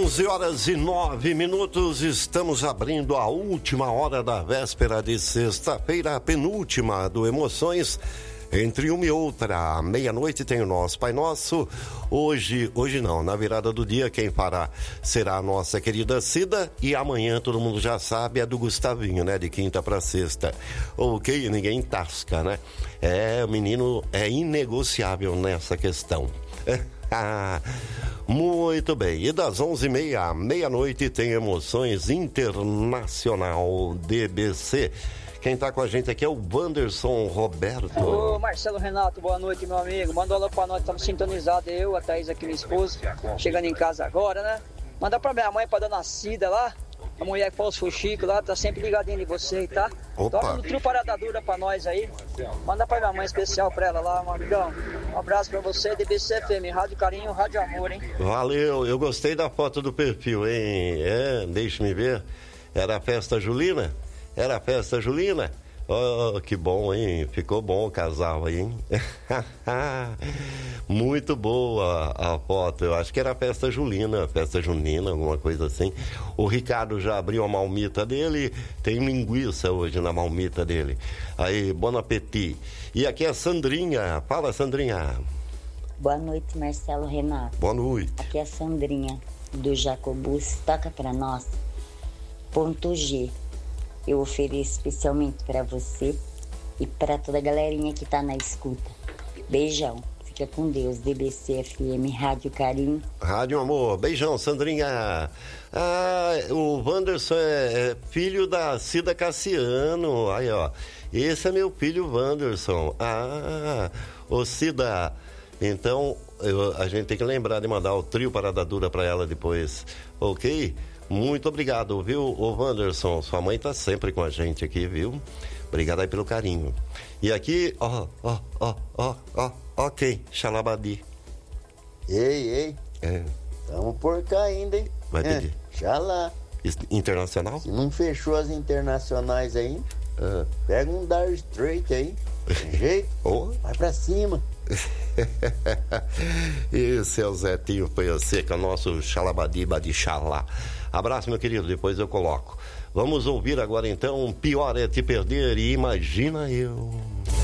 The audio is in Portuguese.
11h09, estamos abrindo a última hora da véspera de sexta-feira, a penúltima do Emoções. Entre uma e outra, meia-noite tem o nosso Pai Nosso. Hoje não, na virada do dia quem fará será a nossa querida Cida, e amanhã todo mundo já sabe, é do Gustavinho, né? De quinta para sexta. Ok, ninguém tasca, né? O menino é inegociável nessa questão. Muito bem, e das 11h30 à meia-noite tem Emoções Internacional DBC. Quem tá com a gente aqui é o Wanderson Roberto. Ô Marcelo Renato, boa noite, meu amigo. Manda um alô pra nós, estamos sintonizados, eu, a Thaís aqui, minha esposa, chegando em casa agora, né? Manda pra minha mãe, pra dona Cida lá, a mulher que faz os fuxicos lá, tá sempre ligadinha em você, tá? Opa. Toca no trio Parada Dura pra nós aí. Manda pra minha mãe especial pra ela lá, meu amigão. Um abraço pra você, DBC FM, Rádio Carinho, Rádio Amor, hein? Valeu, eu gostei da foto do perfil, hein? Deixa-me ver. Era a festa julina? Era a festa julina? Oh, que bom, hein? Ficou bom o casal aí, hein? Muito boa a foto. Eu acho que era a festa julina, festa junina, alguma coisa assim. O Ricardo já abriu a marmita dele. Tem linguiça hoje na marmita dele. Aí, bon appétit. E aqui é a Sandrinha. Fala, Sandrinha. Boa noite, Marcelo Renato. Boa noite. Aqui é a Sandrinha, do Jacobus. Toca pra nós. Ponto G. Eu ofereço especialmente para você e para toda a galerinha que tá na escuta. Beijão. Fica com Deus. DBC FM, Rádio Carinho. Rádio Amor. Beijão, Sandrinha. O Wanderson é filho da Cida Cassiano. Aí, ó. Esse é meu filho, Wanderson. Ô Cida. Então, a gente tem que lembrar de mandar o trio Parada Dura para ela depois. Ok? Muito obrigado, viu, ô Wanderson? Sua mãe tá sempre com a gente aqui, viu? Obrigado aí pelo carinho. E aqui, ok, Xalabadi. Ei. Tamo por cá ainda, hein? Vai pedir. Xalá. Internacional? Se não fechou as internacionais aí, pega um Dire Straits aí. Tem jeito? Vai pra cima. Esse é o Zetinho Panha Seca, nosso Xalabadi Badixalá. Abraço, meu querido, depois eu coloco. Vamos ouvir agora então Pior é Te Perder e Imagina Eu.